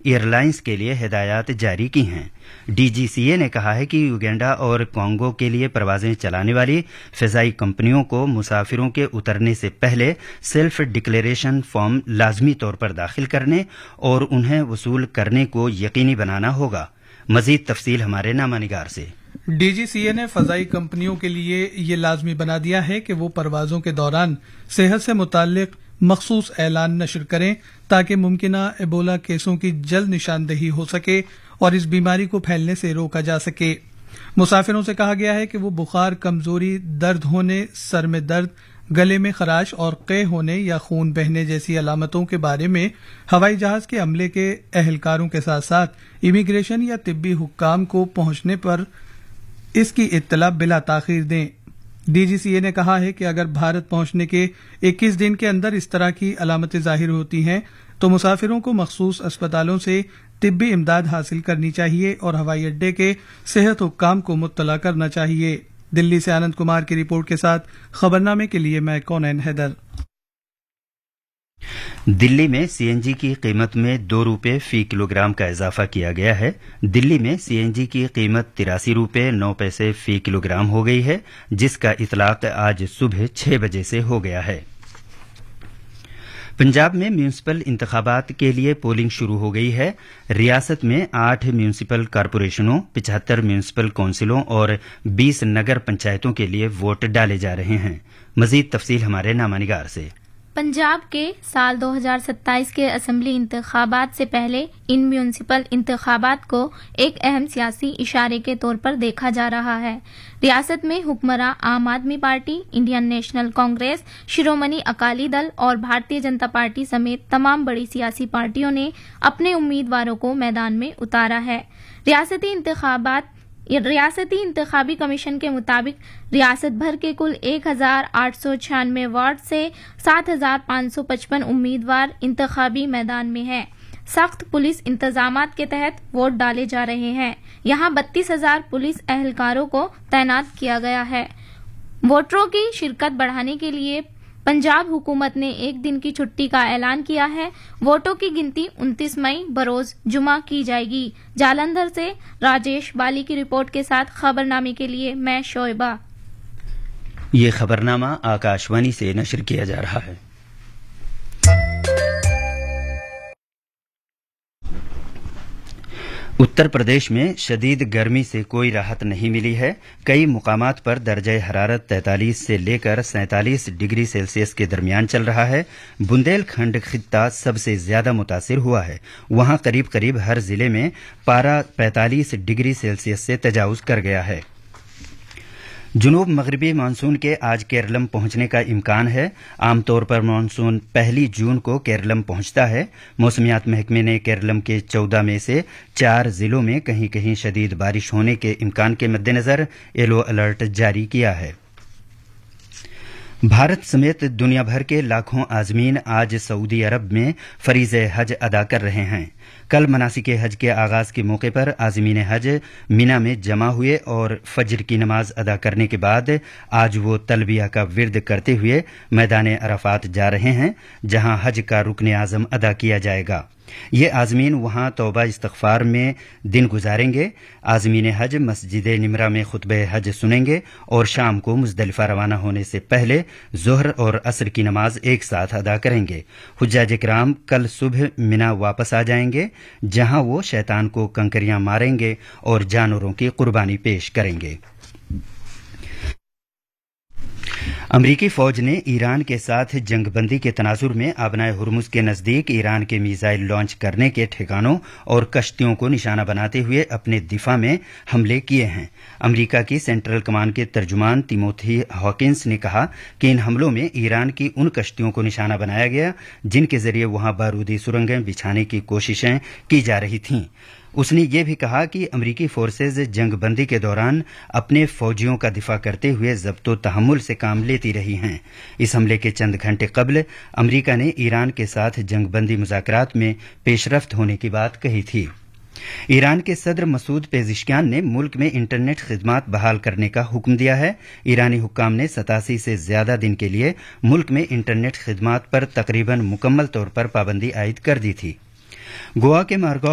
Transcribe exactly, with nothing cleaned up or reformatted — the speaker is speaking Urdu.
ایئر لائنز کے لیے ہدایات جاری کی ہیں۔ ڈی جی سی اے نے کہا ہے کہ یوگینڈا اور کانگو کے لیے پروازیں چلانے والی فضائی کمپنیوں کو مسافروں کے اترنے سے پہلے سیلف ڈکلیریشن فارم لازمی طور پر داخل کرنے اور انہیں وصول کرنے کو یقینی بنانا ہوگا۔ مزید تفصیل ہمارے نامہ نگار سے۔ ڈی جی سی اے نے فضائی کمپنیوں کے لیے یہ لازمی بنا دیا ہے کہ وہ پروازوں کے دوران صحت سے متعلق مخصوص اعلان نشر کریں تاکہ ممکنہ ایبولا کیسوں کی جلد نشاندہی ہو سکے اور اس بیماری کو پھیلنے سے روکا جا سکے۔ مسافروں سے کہا گیا ہے کہ وہ بخار، کمزوری، درد ہونے، سر میں درد، گلے میں خراش اور قے ہونے یا خون بہنے جیسی علامتوں کے بارے میں ہوائی جہاز کے عملے کے اہلکاروں کے ساتھ ساتھ امیگریشن یا طبی حکام کو پہنچنے پر اس کی اطلاع بلا تاخیر دیں۔ ڈی جی سی اے نے کہا ہے کہ اگر بھارت پہنچنے کے اکیس دن کے اندر اس طرح کی علامتیں ظاہر ہوتی ہیں تو مسافروں کو مخصوص اسپتالوں سے طبی امداد حاصل کرنی چاہیے اور ہوائی اڈے کے صحت حکام کو مطلع کرنا چاہیے۔ دلی سے آنند کمار کی رپورٹ کے ساتھ خبرنامے کے لیے میں کونین حیدر۔ دلی میں سی این جی کی قیمت میں دو روپے فی کلو گرام کا اضافہ کیا گیا ہے۔ دلی میں سی این جی کی قیمت تراسی روپے نو پیسے فی کلو گرام ہو گئی ہے، جس کا اطلاق آج صبح چھ بجے سے ہو گیا ہے۔ پنجاب میں میونسپل انتخابات کے لیے پولنگ شروع ہو گئی ہے۔ ریاست میں آٹھ میونسپل کارپوریشنوں، پچہتر میونسپل کونسلوں اور بیس نگر پنچایتوں کے لیے ووٹ ڈالے جا رہے ہیں۔ مزید تفصیل ہمارے نامہ نگار سے۔ پنجاب کے سال دو ہزار ستائیس کے اسمبلی انتخابات سے پہلے ان میونسپل انتخابات کو ایک اہم سیاسی اشارے کے طور پر دیکھا جا رہا ہے۔ ریاست میں حکمراں عام آدمی پارٹی، انڈین نیشنل کانگریس، شرومنی اکالی دل اور بھارتیہ جنتا پارٹی سمیت تمام بڑی سیاسی پارٹیوں نے اپنے امیدواروں کو میدان میں اتارا ہے۔ ریاستی انتخابات ریاستی انتخابی کمیشن کے مطابق ریاست بھر کے کل ایک ہزار آٹھ سو چھیانوے وارڈ سے سات ہزار پانچ سو پچپن امیدوار انتخابی میدان میں ہیں۔ سخت پولیس انتظامات کے تحت ووٹ ڈالے جا رہے ہیں۔ یہاں بتیس ہزار پولیس اہلکاروں کو تعینات کیا گیا ہے۔ ووٹروں کی شرکت بڑھانے کے لیے پنجاب حکومت نے ایک دن کی چھٹی کا اعلان کیا ہے۔ ووٹوں کی گنتی انتیس مئی بروز جمعہ کی جائے گی۔ جالندھر سے راجیش بالی کی رپورٹ کے ساتھ خبرنامے کے لیے میں شعیبہ۔ یہ خبرنامہ آکاشوانی سے نشر کیا جا رہا ہے۔ اتر پردیش میں شدید گرمی سے کوئی راحت نہیں ملی ہے۔ کئی مقامات پر درجہ حرارت تینتالیس سے لے کر سینتالیس ڈگری سیلسیس کے درمیان چل رہا ہے۔ بندیل کھنڈ خطہ سب سے زیادہ متاثر ہوا ہے۔ وہاں قریب قریب ہر ضلع میں پارہ پینتالیس ڈگری سیلسیس سے تجاوز کر گیا ہے۔ جنوب مغربی مانسون کے آج کیرلم پہنچنے کا امکان ہے۔ عام طور پر مانسون پہلی جون کو کیرلم پہنچتا ہے۔ موسمیات محکمے نے کیرلم کے چودہ میں سے چار ضلعوں میں کہیں کہیں شدید بارش ہونے کے امکان کے مد نظر یلو الرٹ جاری کیا ہے۔ بھارت سمیت دنیا بھر کے لاکھوں عازمین آج سعودی عرب میں فریض حج ادا کر رہے ہیں۔ کل مناسک حج کے آغاز کے موقع پر عازمین حج مینا میں جمع ہوئے اور فجر کی نماز ادا کرنے کے بعد آج وہ تلبیہ کا ورد کرتے ہوئے میدان عرفات جا رہے ہیں، جہاں حج کا رکن اعظم ادا کیا جائے گا۔ یہ عازمین وہاں توبہ استغفار میں دن گزاریں گے۔ عازمین حج مسجد نمرہ میں خطبہ حج سنیں گے اور شام کو مزدلفہ روانہ ہونے سے پہلے ظہر اور عصر کی نماز ایک ساتھ ادا کریں گے۔ حجاج کرام کل صبح منا واپس آ جائیں گے، جہاں وہ شیطان کو کنکریاں ماریں گے اور جانوروں کی قربانی پیش کریں گے۔ امریکی فوج نے ایران کے ساتھ جنگ بندی کے تناظر میں آبنائے ہرمز کے نزدیک ایران کے میزائل لانچ کرنے کے ٹھکانوں اور کشتیوں کو نشانہ بناتے ہوئے اپنے دفاع میں حملے کیے ہیں۔ امریکہ کی سینٹرل کمان کے ترجمان تیموتھی ہاکنس نے کہا کہ ان حملوں میں ایران کی ان کشتیوں کو نشانہ بنایا گیا جن کے ذریعے وہاں بارودی سرنگیں بچھانے کی کوششیں کی جا رہی تھیں۔ اس نے یہ بھی کہا کہ امریکی فورسز جنگ بندی کے دوران اپنے فوجیوں کا دفاع کرتے ہوئے ضبط و تحمل سے کام لیتی رہی ہیں۔ اس حملے کے چند گھنٹے قبل امریکہ نے ایران کے ساتھ جنگ بندی مذاکرات میں پیش رفت ہونے کی بات کہی تھی۔ ایران کے صدر مسعود پیزشکیان نے ملک میں انٹرنیٹ خدمات بحال کرنے کا حکم دیا ہے۔ ایرانی حکام نے ستاسی سے زیادہ دن کے لیے ملک میں انٹرنیٹ خدمات پر تقریباً مکمل طور پر پابندی عائد کر دی تھی۔ گوا کے مارگاؤ